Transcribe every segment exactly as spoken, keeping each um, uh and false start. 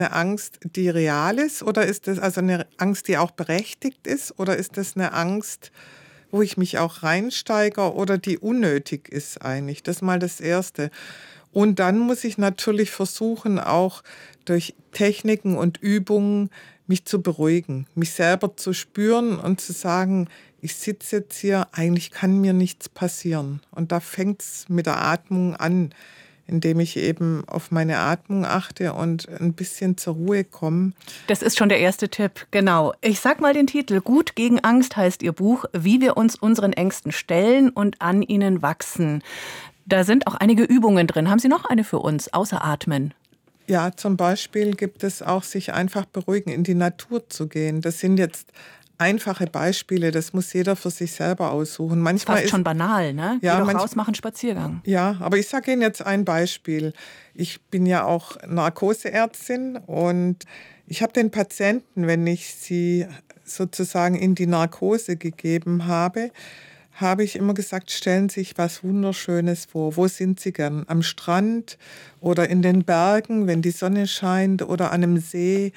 eine Angst, die real ist, oder ist das also eine Angst, die auch berechtigt ist, oder ist das eine Angst, wo ich mich auch reinsteigere oder die unnötig ist eigentlich? Das ist mal das Erste. Und dann muss ich natürlich versuchen, auch durch Techniken und Übungen mich zu beruhigen, mich selber zu spüren und zu sagen, ich sitze jetzt hier, eigentlich kann mir nichts passieren. Und da fängt es mit der Atmung an, indem ich eben auf meine Atmung achte und ein bisschen zur Ruhe komme. Das ist schon der erste Tipp, genau. Ich sag mal den Titel. Gut gegen Angst heißt Ihr Buch, wie wir uns unseren Ängsten stellen und an ihnen wachsen. Da sind auch einige Übungen drin. Haben Sie noch eine für uns, außer Atmen? Ja, zum Beispiel gibt es auch, sich einfach beruhigen, in die Natur zu gehen. Das sind jetzt einfache Beispiele, das muss jeder für sich selber aussuchen. Manchmal Fast ist schon banal, ne? Ja, Geh doch manch, raus, mach einen Spaziergang. Ja, aber ich sage Ihnen jetzt ein Beispiel. Ich bin ja auch Narkoseärztin und ich habe den Patienten, wenn ich sie sozusagen in die Narkose gegeben habe, habe ich immer gesagt, stellen Sie sich was Wunderschönes vor. Wo sind Sie gern? Am Strand oder in den Bergen, wenn die Sonne scheint, oder an einem See.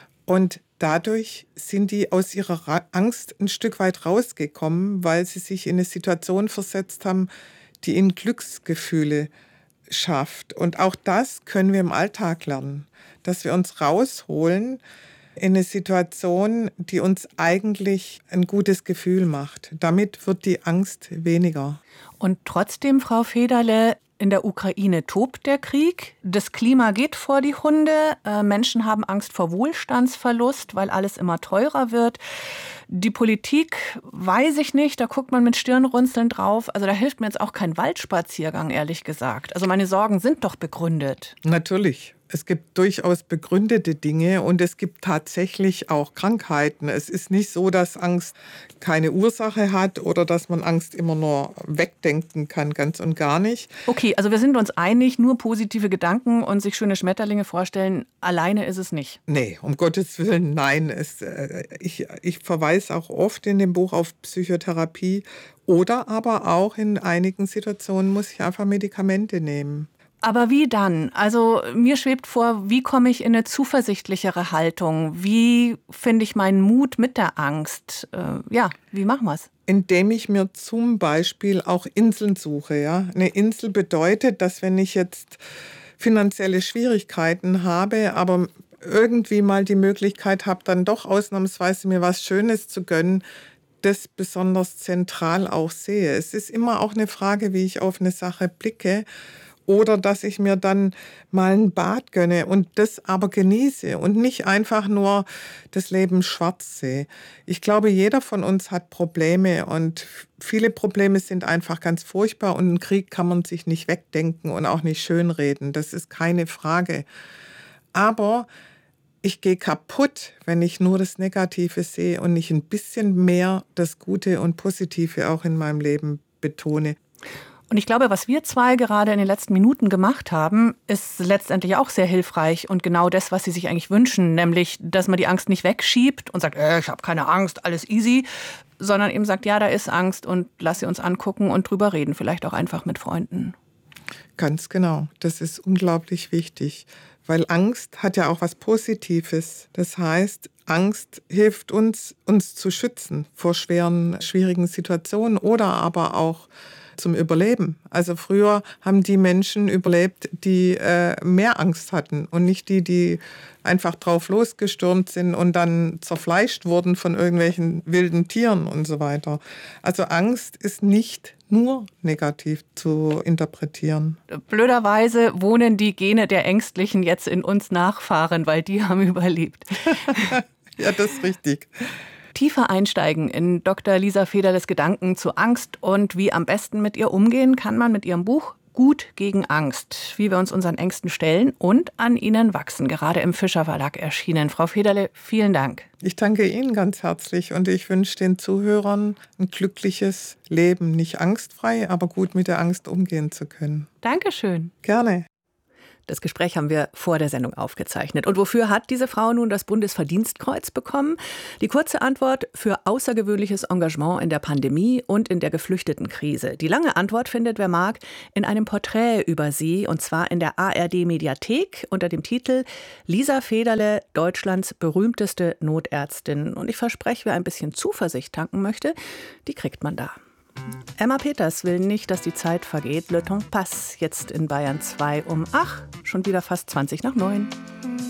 Und dadurch sind die aus ihrer Angst ein Stück weit rausgekommen, weil sie sich in eine Situation versetzt haben, die ihnen Glücksgefühle schafft. Und auch das können wir im Alltag lernen, dass wir uns rausholen in eine Situation, die uns eigentlich ein gutes Gefühl macht. Damit wird die Angst weniger. Und trotzdem, Frau Federle, in der Ukraine tobt der Krieg. Das Klima geht vor die Hunde. Äh, Menschen haben Angst vor Wohlstandsverlust, weil alles immer teurer wird. Die Politik, weiß ich nicht, da guckt man mit Stirnrunzeln drauf. Also da hilft mir jetzt auch kein Waldspaziergang, ehrlich gesagt. Also meine Sorgen sind doch begründet. Natürlich. Es gibt durchaus begründete Dinge und es gibt tatsächlich auch Krankheiten. Es ist nicht so, dass Angst keine Ursache hat oder dass man Angst immer nur wegdenken kann, ganz und gar nicht. Okay, also wir sind uns einig, nur positive Gedanken und sich schöne Schmetterlinge vorstellen, alleine ist es nicht. Nee, um Gottes Willen, nein. Es, äh, ich, ich verweise auch oft in dem Buch auf Psychotherapie oder aber auch in einigen Situationen muss ich einfach Medikamente nehmen. Aber wie dann? Also mir schwebt vor, wie komme ich in eine zuversichtlichere Haltung? Wie finde ich meinen Mut mit der Angst? Äh, ja, wie machen wir es? Indem ich mir zum Beispiel auch Inseln suche. Ja? Eine Insel bedeutet, dass wenn ich jetzt finanzielle Schwierigkeiten habe, aber irgendwie mal die Möglichkeit habe, dann doch ausnahmsweise mir was Schönes zu gönnen, das besonders zentral auch sehe. Es ist immer auch eine Frage, wie ich auf eine Sache blicke. Oder dass ich mir dann mal ein Bad gönne und das aber genieße und nicht einfach nur das Leben schwarz sehe. Ich glaube, jeder von uns hat Probleme und viele Probleme sind einfach ganz furchtbar und einen Krieg kann man sich nicht wegdenken und auch nicht schönreden. Das ist keine Frage. Aber ich gehe kaputt, wenn ich nur das Negative sehe und nicht ein bisschen mehr das Gute und Positive auch in meinem Leben betone. Und ich glaube, was wir zwei gerade in den letzten Minuten gemacht haben, ist letztendlich auch sehr hilfreich und genau das, was Sie sich eigentlich wünschen, nämlich, dass man die Angst nicht wegschiebt und sagt, äh, ich habe keine Angst, alles easy, sondern eben sagt, ja, da ist Angst und lass sie uns angucken und drüber reden, vielleicht auch einfach mit Freunden. Ganz genau, das ist unglaublich wichtig, weil Angst hat ja auch was Positives. Das heißt, Angst hilft uns, uns zu schützen vor schweren, schwierigen Situationen oder aber auch zum Überleben. Also früher haben die Menschen überlebt, die äh, mehr Angst hatten und nicht die, die einfach drauf losgestürmt sind und dann zerfleischt wurden von irgendwelchen wilden Tieren und so weiter. Also Angst ist nicht nur negativ zu interpretieren. Blöderweise wohnen die Gene der Ängstlichen jetzt in uns Nachfahren, weil die haben überlebt. Ja, das ist richtig. Tiefer einsteigen in Doktor Lisa Federles Gedanken zu Angst und wie am besten mit ihr umgehen kann man mit ihrem Buch Gut gegen Angst, wie wir uns unseren Ängsten stellen und an ihnen wachsen, gerade im Fischer Verlag erschienen. Frau Federle, vielen Dank. Ich danke Ihnen ganz herzlich und ich wünsche den Zuhörern ein glückliches Leben, nicht angstfrei, aber gut mit der Angst umgehen zu können. Dankeschön. Gerne. Das Gespräch haben wir vor der Sendung aufgezeichnet. Und wofür hat diese Frau nun das Bundesverdienstkreuz bekommen? Die kurze Antwort: für außergewöhnliches Engagement in der Pandemie und in der Geflüchtetenkrise. Die lange Antwort findet, wer mag, in einem Porträt über sie, und zwar in der A R D-Mediathek unter dem Titel Lisa Federle, Deutschlands berühmteste Notärztin. Und ich verspreche, wer ein bisschen Zuversicht tanken möchte, die kriegt man da. Emma Peters will nicht, dass die Zeit vergeht. Le temps passe, jetzt in Bayern zwei um, ach, schon wieder fast zwanzig nach neun.